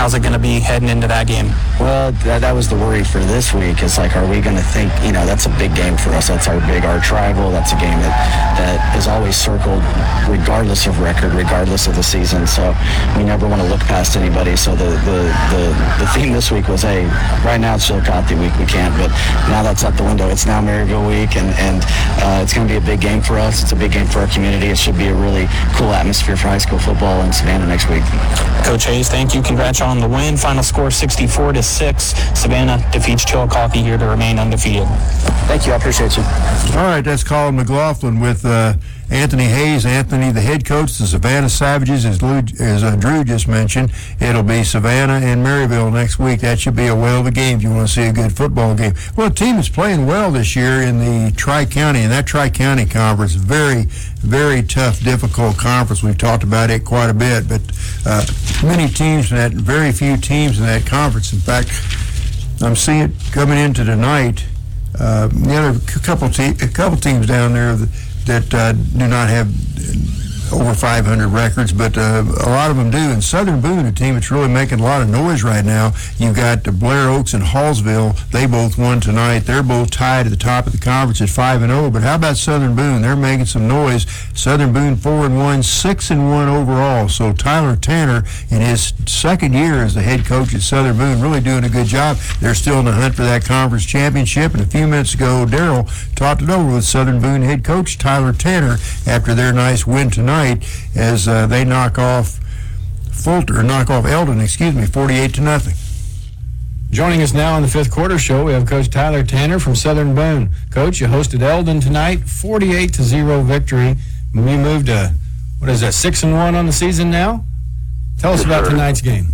how's it going to be heading into that game? Well, that was the worry for this week. It's like, are we going to think, that's a big game for us. That's our arch rival. That's a game that is always circled regardless of record, regardless of the season. So we never want to look past anybody. So the theme this week was, hey, right now it's Chillicothe week. We can't, but now that's out the window. It's now Maryville week, and it's going to be a big game for us. It's a big game for our community. It should be a really cool atmosphere for high school football in Savannah next week. Coach Hayes, thank you. Congrats on the win. Final score 64-6. Savannah defeats Chillicothe here to remain undefeated. Thank you. I appreciate you. All right, that's Colin McLaughlin with Anthony Hayes. Anthony, the head coach, the Savannah Savages, as Drew just mentioned. It'll be Savannah and Maryville next week. That should be a whale of a game if you want to see a good football game. Well, a team is playing well this year in the Tri-County, and that Tri-County conference, very, very tough, difficult conference. We've talked about it quite a bit, but many teams in that, very few teams in that conference. In fact, I'm seeing it coming into tonight. A couple teams down there that do not have over 500 records, but a lot of them do. And Southern Boone, a team that's really making a lot of noise right now. You've got Blair Oaks and Hallsville. They both won tonight. They're both tied at the top of the conference at 5-0. But how about Southern Boone? They're making some noise. Southern Boone 4-1, 6-1 overall. So Tyler Tanner, in his second year as the head coach at Southern Boone, really doing a good job. They're still in the hunt for that conference championship. And a few minutes ago, Darrell talked it over with Southern Boone head coach Tyler Tanner after their nice win tonight, as they knock off Eldon, 48-0. Joining us now on the fifth quarter show, we have Coach Tyler Tanner from Southern Boone. Coach, you hosted Eldon tonight, 48-0 victory. We moved to, 6-1 on the season now? Tell us about tonight's game.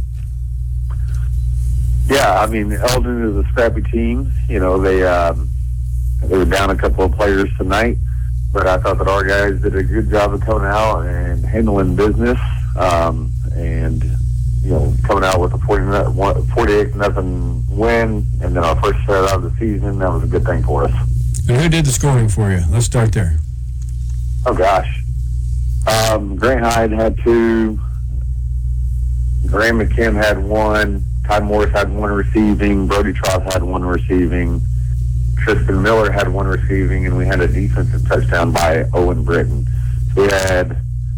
Yeah, Eldon is a scrappy team. They were down a couple of players tonight, but I thought that our guys did a good job of coming out and handling business, and coming out with a 48-0 win, and then our first start out of the season. That was a good thing for us. And who did the scoring for you? Let's start there. Oh gosh, Grant Hyde had 2, Graham McKim had 1, Ty Morris had 1 receiving, Brody Troth had 1 receiving, Tristan Miller had 1 receiving, and we had a defensive touchdown by Owen Britton. So we had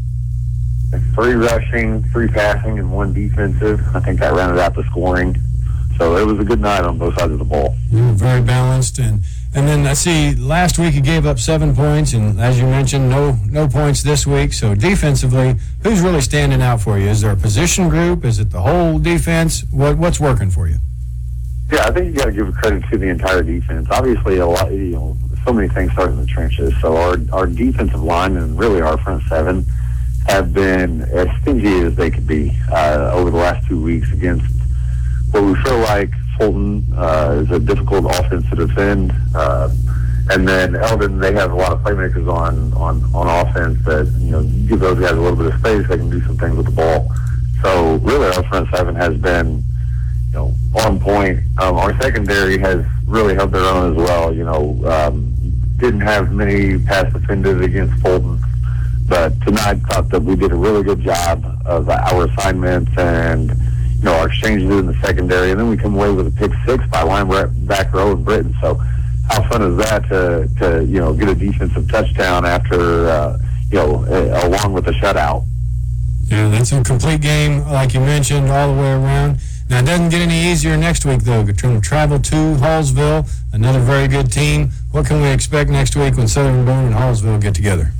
3 rushing, 3 passing, and 1 defensive. I think that rounded out the scoring. So it was a good night on both sides of the ball. Very balanced. And then I see last week you gave up 7 points, and as you mentioned, no points this week. So defensively, who's really standing out for you? Is there a position group? Is it the whole defense? What's working for you? Yeah, I think you got to give credit to the entire defense. Obviously, a lot, so many things start in the trenches. So our defensive line and really our front 7 have been as stingy as they could be over the last 2 weeks against what we feel like Fulton is a difficult offense to defend. And then Eldon, they have a lot of playmakers on offense that, give those guys a little bit of space, they can do some things with the ball. So really our front 7 has been on point. Our secondary has really held their own as well. Didn't have many pass defenders against Fulton, but tonight thought that we did a really good job of our assignments and our exchanges in the secondary, and then we come away with a pick 6 by linebacker Owen Britton. So how fun is that to get a defensive touchdown after along with a shutout? Yeah, that's a complete game, like you mentioned, all the way around. Now, it doesn't get any easier next week, though. We're going to travel to Hallsville, another very good team. What can we expect next week when Southern Boone and Hallsville get together?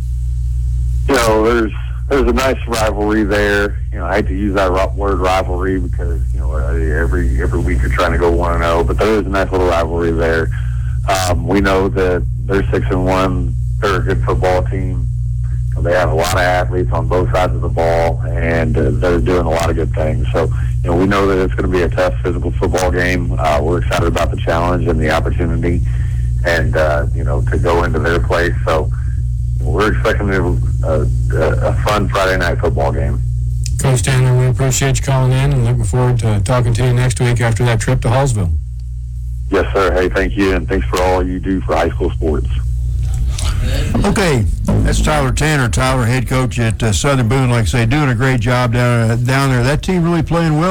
There's a nice rivalry there. I hate to use that word rivalry because, every week you're trying to go 1-0, but there is a nice little rivalry there. We know that they're 6-1. They're a good football team. They have a lot of athletes on both sides of the ball, and they're doing a lot of good things. So, we know that it's going to be a tough physical football game. We're excited about the challenge and the opportunity and, to go into their place. So we're expecting a fun Friday night football game. Coach Tanner, we appreciate you calling in and looking forward to talking to you next week after that trip to Hallsville. Yes, sir. Hey, thank you, and thanks for all you do for high school sports. Okay, that's Tyler Tanner. Tyler, head coach at Southern Boone, like I say, doing a great job down there. That team really playing well.